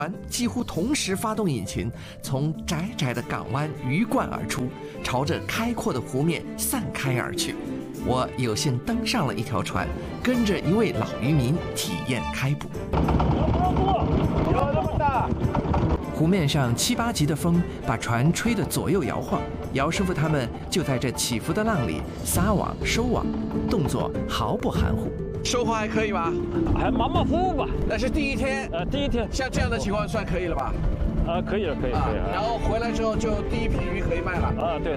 船几乎同时发动引擎，从窄窄的港湾鱼贯而出，朝着开阔的湖面散开而去。我有幸登上了一条船，跟着一位老渔民体验开捕。 有那么大？ 湖面上7、8级的风把船吹得左右摇晃，姚师傅他们就在这起伏的浪里撒网收网，动作毫不含糊。收获还可以吧？ 还马马虎虎吧。 那是第一天。 第一天。 像这样的情况算可以了吧？ 可以了，可以。 然后回来之后就第一批鱼可以卖了。 对。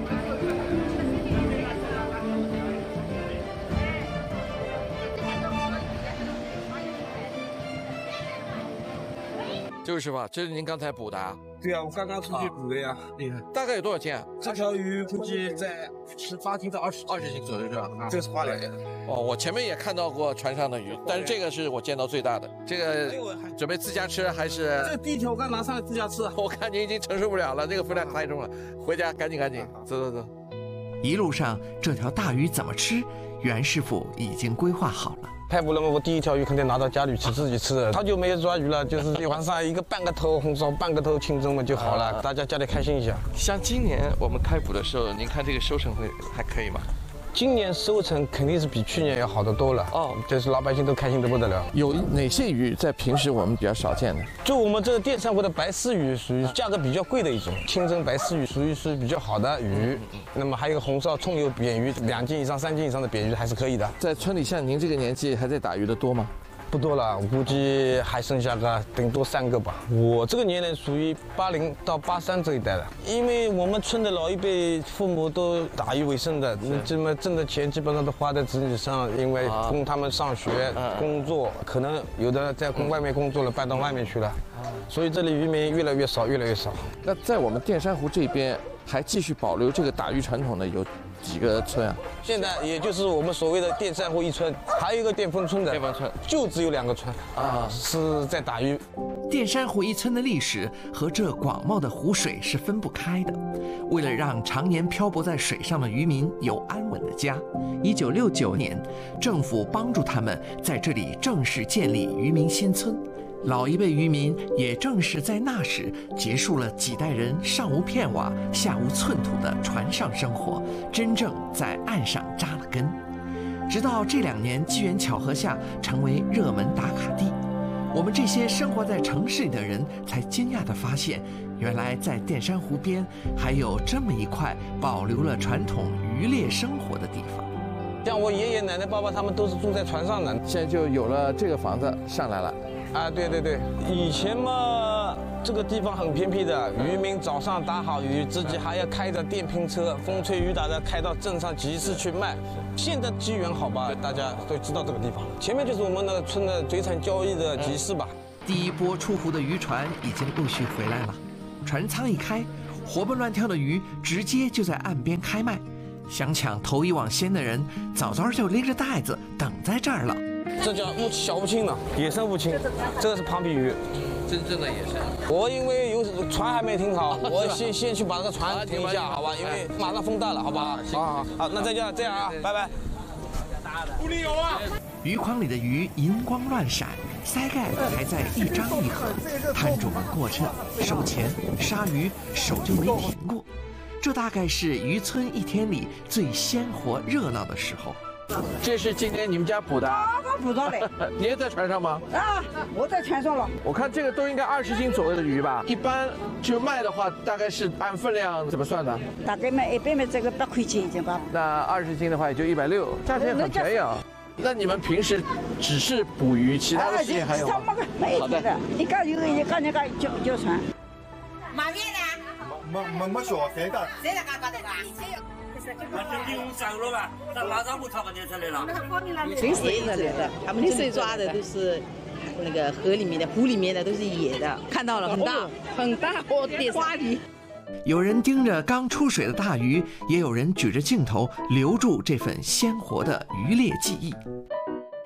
周师傅，这是您刚才捕的啊？ 对啊，我刚刚出去捕的呀。 厉害。大概有多少斤啊？ 这条鱼估计在18斤到20斤左右，是吧？这个是花鲢。 我前面也看到过船上的鱼，但是这个是我见到最大的。这个准备自家吃还是？ 这第一条我刚拿上来自家吃。 我看您已经承受不了了，这个分量太重了，回家赶紧，走。一路上这条大鱼怎么吃，袁师傅已经规划好了。 开捕了嘛，我第一条鱼肯定拿到家里去自己吃的。好久没有抓鱼了，就是晚上半个头红烧，半个头清蒸嘛就好了，大家家里开心一下。 像今年我们开捕的时候，您看这个收成还可以吗？ 今年收成肯定是比去年要好得多了就是老百姓都开心得不得了。 有哪些鱼在平时我们比较少见的？ 就我们这个电珊瑚的白丝鱼属于价格比较贵的一种，清蒸白丝鱼属于是比较好的鱼。那么还有红烧葱油扁鱼，2斤以上、3斤以上的扁鱼还是可以的。 在村里像您这个年纪还在打鱼的多吗？ 不多了，我估计还剩下个顶多3个吧。我这个年龄属于80到83这一代了，因为我们村的老一辈父母都打鱼为生的，这么挣的钱基本上都花在子女上，因为供他们上学、工作，可能有的在外面工作了，搬到外面去了，所以这里渔民越来越少。 那在我们电珊瑚这边还继续保留这个打鱼传统的有几个村啊？ 现在也就是我们所谓的电珊瑚一村，还有一个电风村的。 电风村就只有2个村是在打鱼。 电珊瑚一村的历史和这广袤的湖水是分不开的。为了让常年漂泊在水上的渔民有安稳的家，1969年，政府帮助他们在这里正式建立渔民新村。老一辈渔民也正是在那时结束了几代人上无片瓦下无寸土的船上生活，真正在岸上扎了根。直到这2年机缘巧合下成为热门打卡地，我们这些生活在城市里的人才惊讶地发现，原来在电珊瑚边还有这么一块保留了传统渔猎生活的地方。 像我爷爷奶奶爸爸他们都是住在船上的， 现在就有了这个房子上来了。 对，以前嘛，这个地方很偏僻的，渔民早上打好鱼，自己还要开着电瓶车，风吹雨打的开到镇上集市去卖。现在机缘好吧，大家都知道这个地方。前面就是我们那个村的水产交易的集市吧。 第一波出湖的渔船已经陆续回来了，船舱一开，活蹦乱跳的鱼直接就在岸边开卖。想抢头一网先的人，早就拎着袋子等在这儿了。 这叫小乌青呢，野生乌青，这个是庞皮鱼， 真正的野生。 我因为有船还没停好，我先去把这个船停一下，好吧？因为马上风大了，好不好？好，那这样啊，拜拜。 屋里有啊。 鱼筐里的鱼银光乱闪，鳃盖还在一张一合，摊主们过秤、收钱、杀鱼，手就没停过。这大概是渔村一天里最鲜活热闹的时候。这是今天你们家捕的？ 我捕到的。 你也在船上吗？ 我在船上了。 我看这个都应该20斤左右的鱼吧？一般就卖的话，大概是按分量怎么算的？ 大概卖一般卖这个8块钱一斤吧。 那20斤的话也就160，价钱很便宜啊。那你们平时只是捕鱼，其他的事情还有吗？ 好的。你讲有一个那个叫船。 买面呢？ 没说谁的？ 谁来搞的吧？ 那这第5走了吧？那马上不他们就出来了。 全是野的，他们这里抓的都是那个河里面的、湖里面的，都是野的。看到了，很大，花鱼。 有人盯着刚出水的大鱼，也有人举着镜头留住这份鲜活的渔猎记忆。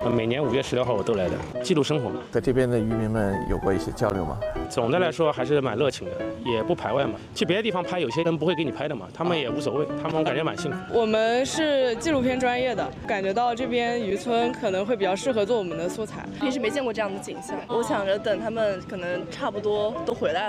每年5月16号我都来的，记录生活。 和这边的渔民们有过一些交流吗？ 总的来说还是蛮热情的，也不排外嘛。去别的地方拍，有些人不会给你拍的嘛，他们也无所谓，他们感觉蛮幸福。 我们是纪录片专业的，感觉到这边渔村可能会比较适合做我们的素材。 平时没见过这样的景象，我想着等他们可能差不多都回来了。